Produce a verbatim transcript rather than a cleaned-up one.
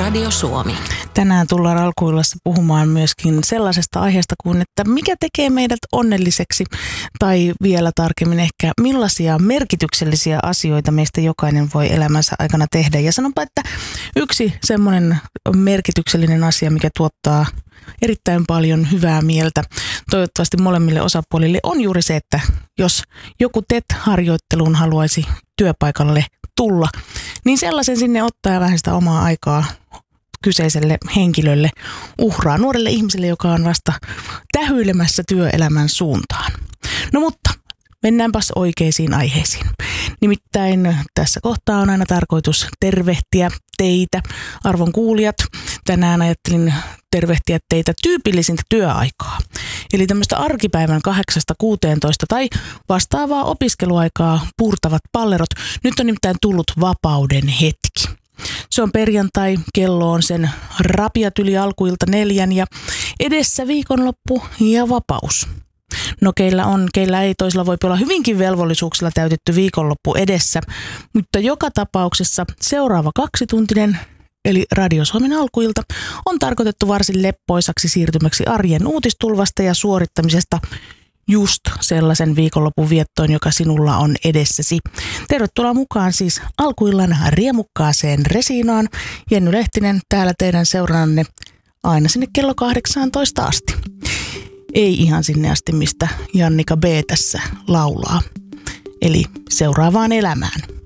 Radio Suomi. Tänään tullaan Alkuillassa puhumaan myöskin sellaisesta aiheesta kuin, että mikä tekee meidät onnelliseksi, tai vielä tarkemmin ehkä millaisia merkityksellisiä asioita meistä jokainen voi elämänsä aikana tehdä. Ja sanonpa, että yksi semmoinen merkityksellinen asia, mikä tuottaa erittäin paljon hyvää mieltä toivottavasti molemmille osapuolille, on juuri se, että jos joku T E T-harjoitteluun haluaisi työpaikalle tulla, niin sellaisen sinne ottaa ja vähän sitä omaa aikaa kyseiselle henkilölle uhraa, nuorelle ihmiselle, joka on vasta tähyilemässä työelämän suuntaan. No mutta mennäänpäs oikeisiin aiheisiin. Nimittäin tässä kohtaa on aina tarkoitus tervehtiä teitä, arvon kuulijat. Tänään ajattelin tervehtiä teitä tyypillisintä työaikaa. Eli tämmöistä arkipäivän kahdeksasta kuuteentoista tai vastaavaa opiskeluaikaa puurtavat pallerot. Nyt on nimittäin tullut vapauden hetki. Se on perjantai, kello on sen rapiat yli alkuilta neljän ja edessä viikonloppu ja vapaus. No keillä on, keillä ei, toisilla voi olla hyvinkin velvollisuuksilla täytetty viikonloppu edessä, mutta joka tapauksessa seuraava kaksituntinen, eli Radio Suomen Alkuilta, on tarkoitettu varsin leppoisaksi siirtymäksi arjen uutistulvasta ja suorittamisesta just sellaisen viikonlopun viettoon, joka sinulla on edessäsi. Tervetuloa mukaan siis Alkuillan riemukkaaseen resiinaan. Jenny Lehtinen täällä teidän seurannanne aina sinne kello kahdeksantoista asti. Ei ihan sinne asti, mistä Jannika B. tässä laulaa. Eli seuraavaan elämään.